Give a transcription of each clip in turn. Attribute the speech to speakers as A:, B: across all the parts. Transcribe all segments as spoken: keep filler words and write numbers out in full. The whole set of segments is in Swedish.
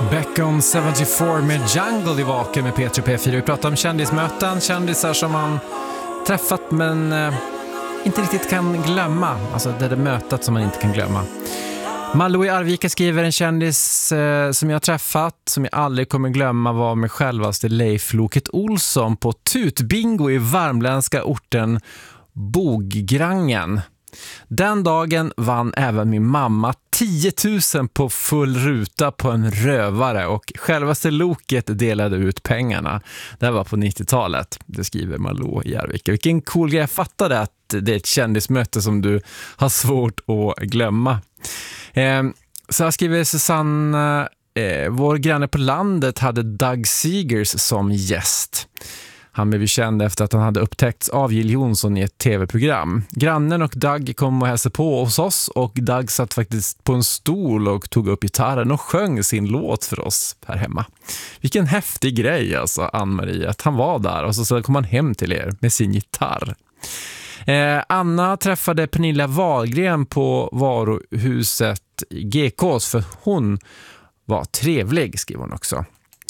A: Beckon sjuttiofyra med Jungle i Vaken med P tre P fyra. Vi pratar om kändismöten, kändisar som man träffat men eh, inte riktigt kan glömma. Alltså det är det mötet som man inte kan glömma. Malou i Arvika skriver: en kändis eh, som jag träffat som jag aldrig kommer glömma var med självaste Leif Loket Olsson på tutbingo i värmländska orten Boggrangen. Den dagen vann även min mamma tio tusen på full ruta på en rövare och självaste Loket delade ut pengarna. Det var på nittiotalet, det skriver Malou i Arvika. Vilken cool grej, jag fattade att det är ett kändismöte som du har svårt att glömma. Eh, så här skriver Susanne: eh, vår granne på landet hade Doug Seegers som gäst. Han blev ju känd efter att han hade upptäckts av Jill Johnson i ett tv-program. Grannen och Doug kom och hälsade på hos oss och Doug satt faktiskt på en stol och tog upp gitarren och sjöng sin låt för oss här hemma. Vilken häftig grej alltså, Ann-Marie, att han var där och så, så kom han hem till er med sin gitarr. Eh, Anna träffade Pernilla Wahlgren på varuhuset G K:s för hon var trevlig, skriver hon också.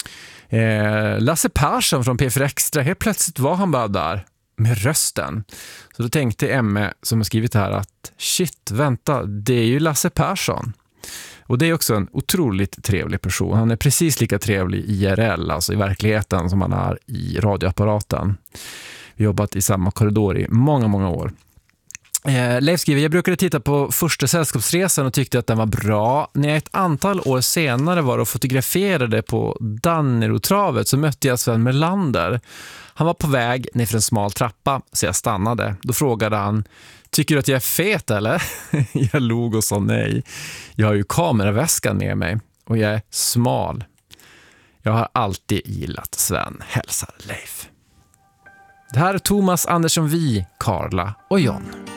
A: Eh, Lasse Persson från P fyra Extra, helt plötsligt var han bara där med rösten. Så då tänkte Emme som har skrivit här att shit, vänta, det är ju Lasse Persson. Och det är också en otroligt trevlig person. Han är precis lika trevlig i I R L, alltså i verkligheten, som han är i radioapparaten. Vi har jobbat i samma korridor i många, många år. Eh, Leif skriver: jag brukade titta på första sällskapsresan och tyckte att den var bra. När jag ett antal år senare var och fotograferade på Dannerotravet så mötte jag Sven Melander. Han var på väg ner för en smal trappa så jag stannade. Då frågade han: tycker du att jag är fet eller? Jag log och sa nej. Jag har ju kameraväskan med mig och jag är smal. Jag har alltid gillat Sven, hälsar Leif. Det här är Thomas Andersson Vi, Karla och John.